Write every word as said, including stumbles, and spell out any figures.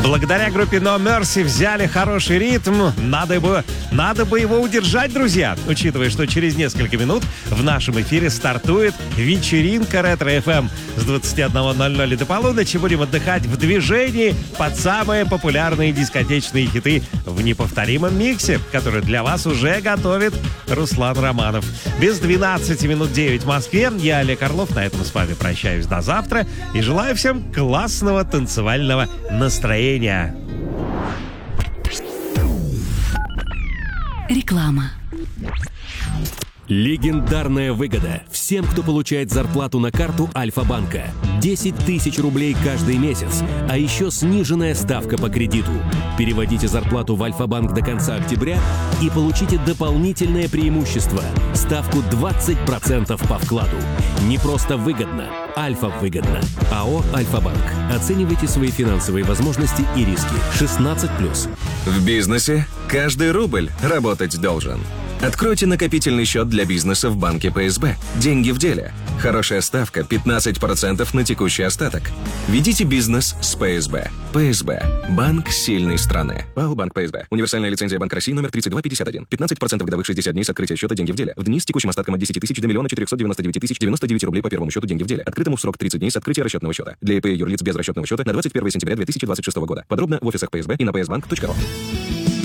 Благодаря группе No Mercy взяли хороший ритм. Надо бы, надо бы его удержать, друзья. Учитывая, что через несколько минут в нашем эфире стартует вечеринка Ретро-эф эм. С двадцати одного ноль ноль до полуночи будем отдыхать в движении под самые популярные дискотечные хиты в неповторимом миксе, который для вас уже готовит Руслан Романов. Без двенадцати минут девять в Москве. Я, Олег Орлов, на этом с вами прощаюсь до завтра и желаю всем классного танцевального настроения. Реклама. Легендарная выгода всем, кто получает зарплату на карту Альфа-банка. десять тысяч рублей каждый месяц, а еще сниженная ставка по кредиту. Переводите зарплату в Альфа-банк до конца октября и получите дополнительное преимущество – ставку двадцать процентов по вкладу. Не просто выгодно, Альфа-выгодно. АО «Альфа-банк». Оценивайте свои финансовые возможности и риски. шестнадцать плюс. В бизнесе каждый рубль работать должен. Откройте накопительный счет для бизнеса в банке пэ эс бэ. Деньги в деле. Хорошая ставка – пятнадцать процентов на текущий остаток. Ведите бизнес с пэ эс бэ. пэ эс бэ – банк сильной страны. ПАО «Банк пэ эс бэ». Универсальная лицензия Банк России номер тридцать два пятьдесят один. пятнадцать процентов годовых шестьдесят дней с открытия счета деньги в деле. В дни с текущим остатком от десяти тысяч до миллиона четырехсот девяноста девяти тысяч девяносто девять рублей по первому счету деньги в деле. Открытому в срок тридцать дней с открытия расчетного счета. Для ИП и юрлиц без расчетного счета на двадцать первое сентября две тысячи двадцать шестого года. Подробно в офисах пэ эс бэ и на пэ эс банк точка ру.